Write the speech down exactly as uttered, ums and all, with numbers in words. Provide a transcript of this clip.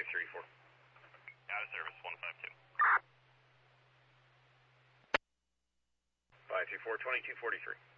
five three four. Out of service, one five two. five two four, twenty-two forty-three.